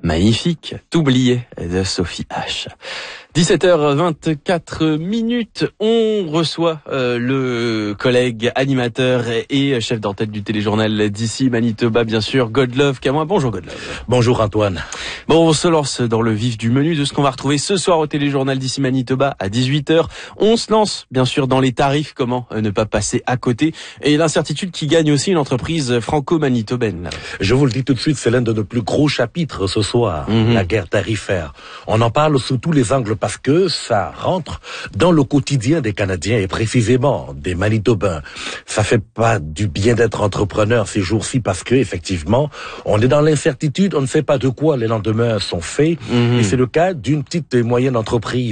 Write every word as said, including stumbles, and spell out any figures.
Magnifique, t'oubliais de Sophie H. dix-sept heures vingt-quatre minutes, on reçoit euh, le collègue animateur et chef d'antenne du téléjournal d'ici Manitoba, bien sûr, Godlove Camoin. Bonjour Godlove. Bonjour Antoine. Bon, on se lance dans le vif du menu de ce qu'on va retrouver ce soir au téléjournal d'ici Manitoba à dix-huit heures. On se lance, bien sûr, dans les tarifs, comment ne pas passer à côté, et l'incertitude qui gagne aussi une entreprise franco-manitobaine. Je vous le dis tout de suite, c'est l'un de nos plus gros chapitres ce soir, mmh. la guerre tarifaire. On en parle sous tous les angles parce que ça rentre dans le quotidien des Canadiens et précisément des Manitobains. Ça fait pas du bien d'être entrepreneur ces jours-ci parce que, effectivement, on est dans l'incertitude, on ne sait pas de quoi les lendemains sont faits, mmh. et c'est le cas d'une petite et moyenne entreprise